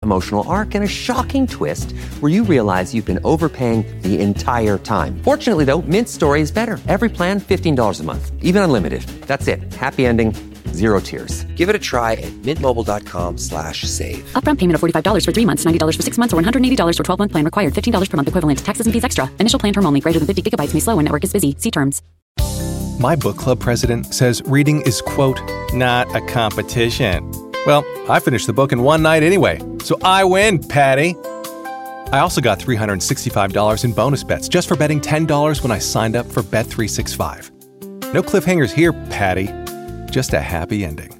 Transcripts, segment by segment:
emotional arc and a shocking twist where you realize you've been overpaying the entire time. Fortunately, though, Mint's story is better. Every plan, $15 a month. Even unlimited. That's it. Happy ending. Zero tears. Give it a try at mintmobile.com/save. Upfront payment of $45 for 3 months, $90 for 6 months, or $180 for 12-month plan required. $15 per month equivalent. Taxes and fees extra. Initial plan term only. Greater than 50 gigabytes may slow when network is busy. See terms. My book club president says reading is, quote, not a competition. Well, I finished the book in one night anyway, so I win, Patty. I also got $365 in bonus bets just for betting $10 when I signed up for Bet365. No cliffhangers here, Patty. Just a happy ending.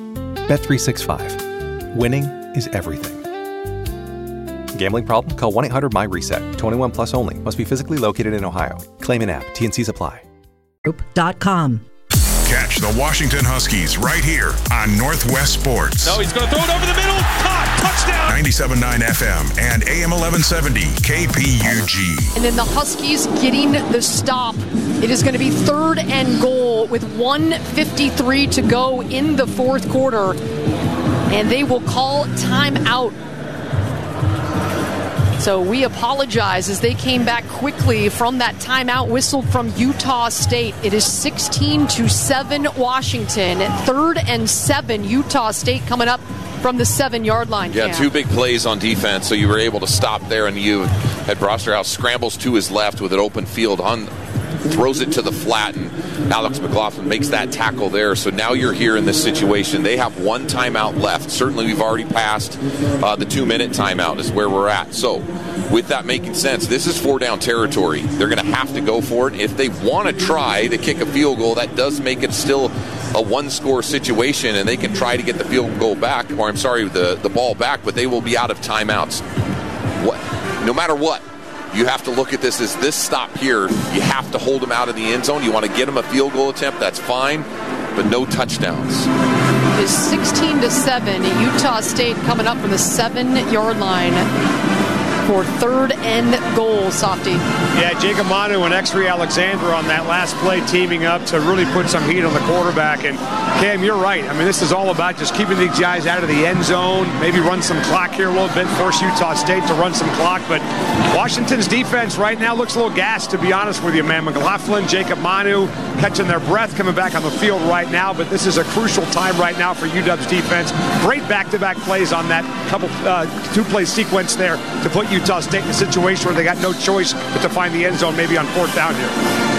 Bet365. Winning is everything. Gambling problem? Call 1-800-MY-RESET. 21 plus only. Must be physically located in Ohio. Claim an app. T&Cs apply. Group.com. Catch the Washington Huskies right here on Northwest Sports. No, he's going to throw it over the middle. Caught. Touchdown. 97.9 FM and AM 1170 KPUG. And then the Huskies getting the stop. It is going to be 3rd and goal with 1:53 to go in the fourth quarter. And they will call timeout. So we apologize as they came back quickly from that timeout whistled from Utah State. It is 16-7 Washington. 3rd and 7 Utah State coming up from the 7-yard line. Yeah, two big plays on defense, so you were able to stop there, and you had Brosterhouse scrambles to his left with an open field, throws it to the flat, and Alex McLaughlin makes that tackle there. So now you're here in this situation. They have one timeout left. Certainly we've already passed the 2-minute timeout is where we're at. So with that making sense, this is 4-down territory. They're going to have to go for it. If they want to try to kick a field goal, that does make it still a one-score situation, and they can try to get the field goal back, or I'm sorry, the ball back, but they will be out of timeouts. No matter what, you have to look at this as this stop here. You have to hold them out of the end zone. You want to get them a field goal attempt, that's fine, but no touchdowns. It is 16-7. Utah State coming up from the 7-yard line for 3rd and goal, Softy. Yeah, Jacob Manu and X-Ray Alexander on that last play teaming up to really put some heat on the quarterback. And Cam, you're right. I mean, this is all about just keeping these guys out of the end zone, maybe run some clock here a little bit, force Utah State to run some clock. But Washington's defense right now looks a little gassed, to be honest with you, man. McLaughlin, Jacob Manu catching their breath, coming back on the field right now. But this is a crucial time right now for UW's defense. Great back-to-back plays on that couple two-play sequence there to put Utah State in a situation where they got no choice but to find the end zone maybe on 4th down here.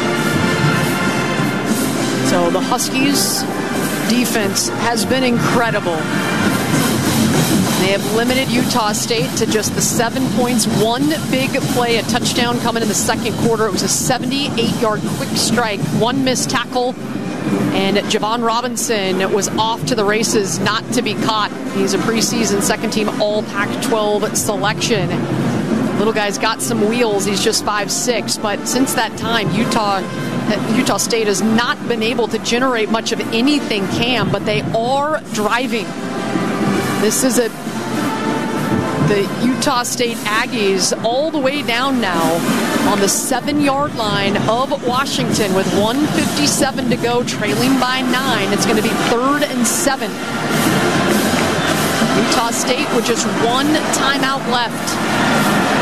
So the Huskies defense has been incredible. They have limited Utah State to just the 7 points. One big play, a touchdown coming in the second quarter. It was a 78-yard quick strike, one missed tackle, and Javon Robinson was off to the races not to be caught. He's a preseason second-team All-Pac-12 selection. Little guy's got some wheels. He's just 5'6", but since that time, Utah State has not been able to generate much of anything, Cam, but they are driving. This is the Utah State Aggies all the way down now on the 7-yard line of Washington with 1:57 to go, trailing by 9. It's going to be 3rd and 7. Utah State with just one timeout left.